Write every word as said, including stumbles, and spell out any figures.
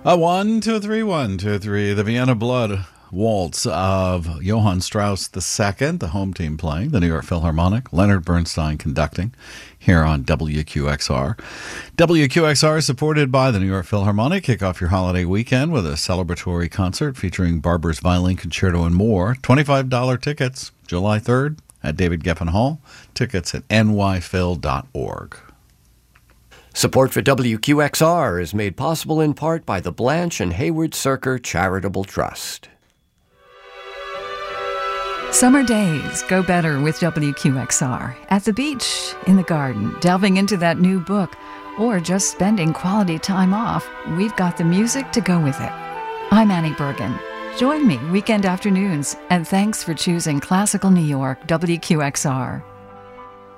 A one, two, three, one, two, three. The Vienna Blood Waltz of Johann Strauss the Second, the home team playing, the New York Philharmonic, Leonard Bernstein conducting here on W Q X R. W Q X R is supported by the New York Philharmonic. Kick off your holiday weekend with a celebratory concert featuring Barber's Violin Concerto and more. twenty-five dollars tickets, July third at David Geffen Hall. Tickets at n y phil dot org. Support for W Q X R is made possible in part by the Blanche and Hayward Cirker Charitable Trust. Summer days go better with W Q X R. At the beach, in the garden, delving into that new book, or just spending quality time off, we've got the music to go with it. I'm Annie Bergen. Join me weekend afternoons, and thanks for choosing Classical New York W Q X R.